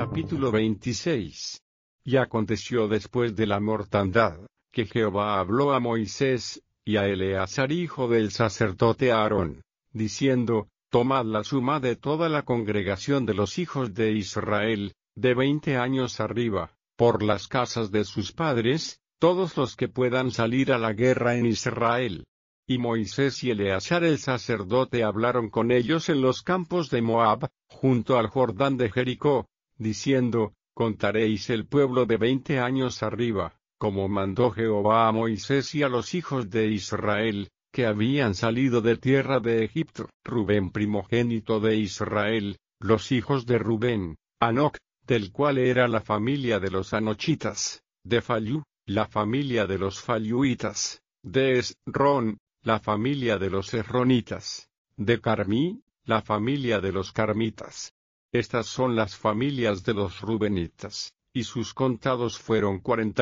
Capítulo 26. Y aconteció después de la mortandad, que Jehová habló a Moisés, y a Eleazar hijo del sacerdote Aarón, diciendo: Tomad la suma de toda la congregación de los hijos de Israel, de 20 años arriba, por las casas de sus padres, todos los que puedan salir a la guerra en Israel. Y Moisés y Eleazar el sacerdote hablaron con ellos en los campos de Moab, junto al Jordán de Jericó, diciendo: Contaréis el pueblo de 20 años arriba, como mandó Jehová a Moisés y a los hijos de Israel, que habían salido de tierra de Egipto. Rubén primogénito de Israel, los hijos de Rubén: Hanoc, del cual era la familia de los hanochitas; de Fallu, la familia de los falluitas; de Esrón, la familia de los esronitas; de Carmí, la familia de los carmitas. Estas son las familias de los rubenitas, y sus contados fueron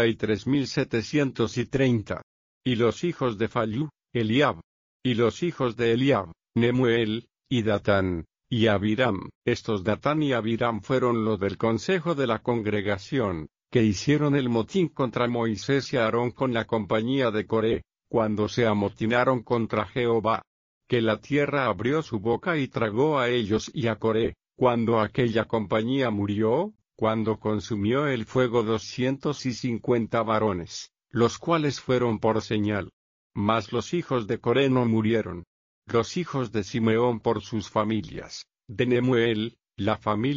43,730. Y los hijos de Fallu, Eliab. Y los hijos de Eliab, Nemuel, y Datán, y Abiram. Estos Datán y Abiram fueron los del consejo de la congregación, que hicieron el motín contra Moisés y Aarón con la compañía de Coré, cuando se amotinaron contra Jehová. Que la tierra abrió su boca y tragó a ellos y a Coré, cuando aquella compañía murió, cuando consumió el fuego 250 varones, los cuales fueron por señal. Mas los hijos de Coré no murieron. Los hijos de Simeón por sus familias: de Nemuel, la familia